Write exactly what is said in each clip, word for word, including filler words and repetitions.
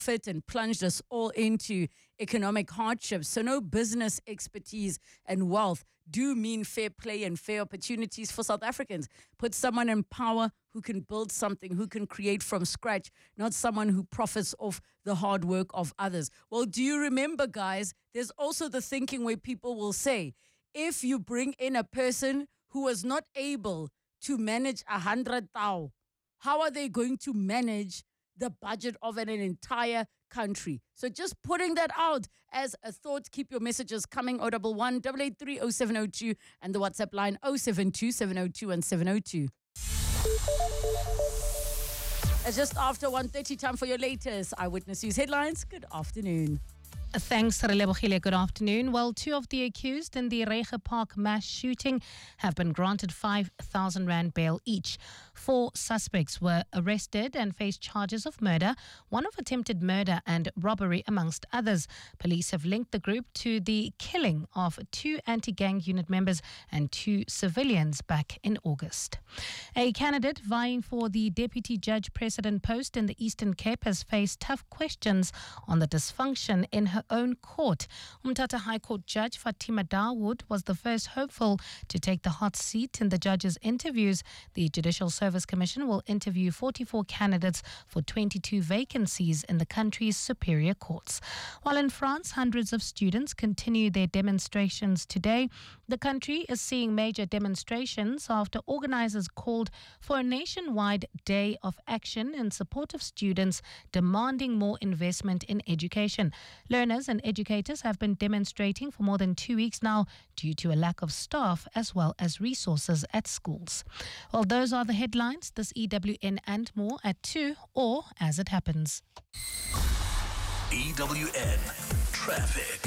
fit and plunged us all into economic hardship. So no business expertise and wealth do mean fair play and fair opportunities for South Africans. Put someone in power who can build something, who can create from scratch, not someone who profits off the hard work of others. Well, do you remember, guys, there's also the thinking where people will say, if you bring in a person who was not able to manage a hundred thou, how are they going to manage the budget of an, an entire country? So just putting that out as a thought. Keep your messages coming. oh one one, eight eight three, oh seven oh two and the WhatsApp line oh seven two, seven oh two and seven oh two. It's just after one thirty, time for your latest Eyewitness News headlines. Good afternoon. Thanks, Relebogile. Good afternoon. Well, two of the accused in the Reiche Park mass shooting have been granted five thousand rand bail each. Four suspects were arrested and faced charges of murder, one of attempted murder and robbery, amongst others. Police have linked the group to the killing of two anti-gang unit members and two civilians back in August. A candidate vying for the deputy judge president post in the Eastern Cape has faced tough questions on the dysfunction in her own court. Umtata High Court Judge Fatima Dawood was the first hopeful to take the hot seat in the judge's interviews. The Judicial Service Commission will interview forty-four candidates for twenty-two vacancies in the country's superior courts. While in France, hundreds of students continue their demonstrations today. The country is seeing major demonstrations after organizers called for a nationwide day of action in support of students demanding more investment in education. Learners and educators have been demonstrating for more than two weeks now due to a lack of staff as well as resources at schools. Well, those are the headlines. This E W N and more at two, or as it happens. E W N Traffic.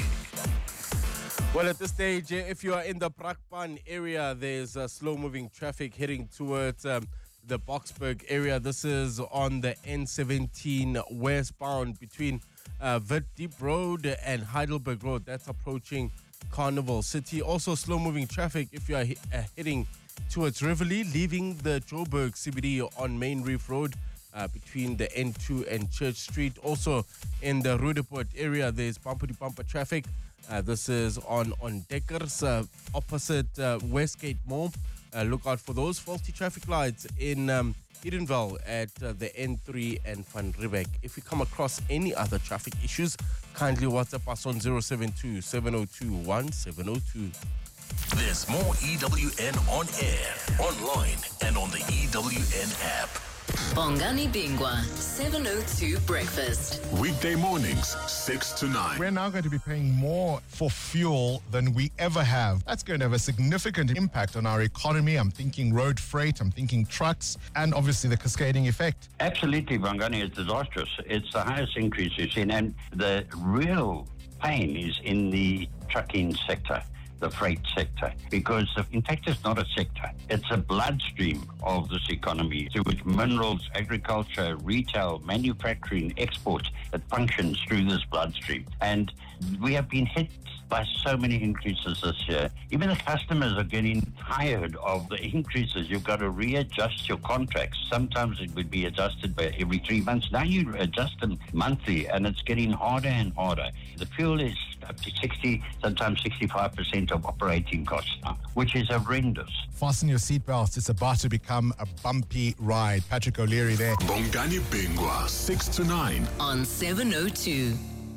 Well, at this stage, if you are in the Brakpan area, there's uh, slow-moving traffic heading towards um, the Boksburg area. This is on the N seventeen westbound between uh, Witdiep Road and Heidelberg Road. That's approaching Carnival City. Also, slow-moving traffic if you are he- uh, heading towards Rivoli, leaving the Joburg C B D on Main Reef Road uh, between the N two and Church Street. Also, in the Rudeport area, there's bumper-to-bumper traffic. Uh, this is on, on Deckers, uh, opposite uh, Westgate Mall. Uh, look out for those faulty traffic lights in um, Edenville at uh, the N three and Van Riebeck. If you come across any other traffic issues, kindly WhatsApp us on zero seven two, seven oh two, one seven oh two. There's more E W N on air, online, and on the E W N app. Bongani Bingwa, seven oh two Breakfast. Weekday mornings, six to nine. We're now going to be paying more for fuel than we ever have. That's going to have a significant impact on our economy. I'm thinking road freight, I'm thinking trucks, and obviously the cascading effect. Absolutely, Bongani, it's disastrous. It's the highest increase we've seen, and the real pain is in the trucking sector, the freight sector, because in fact it's not a sector, it's a bloodstream of this economy through which minerals, agriculture, retail, manufacturing, exports, it functions through this bloodstream. And we have been hit by so many increases this year. Even the customers are getting tired of the increases. You've got to readjust your contracts. Sometimes it would be adjusted by every three months. Now you adjust them monthly, and it's getting harder and harder. The fuel is up to sixty, sometimes sixty-five percent of operating costs now, which is horrendous. Fasten your seatbelts. It's about to become a bumpy ride. Patrick O'Leary there. Bongani Bingwa, six to nine. On seven oh two.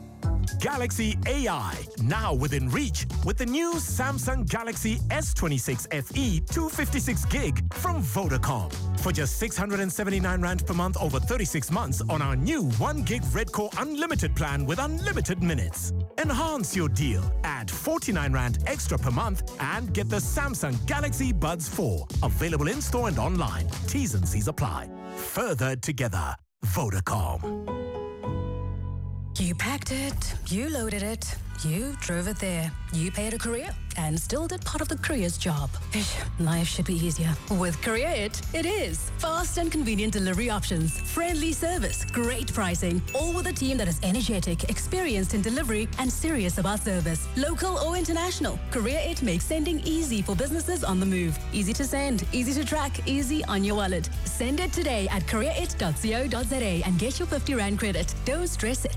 Galaxy A I, now within reach with the new Samsung Galaxy S twenty-six F E two fifty-six gig from Vodacom. For just six hundred seventy-nine rand per month over thirty-six months on our new one gig Redcore Unlimited plan with unlimited minutes. Enhance your deal. Add forty-nine rand extra per month and get the Samsung Galaxy Buds four. Available in-store and online. T's and C's apply. Further together. Vodacom. You packed it, you loaded it, you drove it there. You paid a courier and still did part of the courier's job. Ish, life should be easier. With Courier It, it is. Fast and convenient delivery options, friendly service, great pricing, all with a team that is energetic, experienced in delivery, and serious about service. Local or international, Courier It makes sending easy for businesses on the move. Easy to send, easy to track, easy on your wallet. Send it today at courier it dot co dot za and get your fifty rand credit. Don't stress it.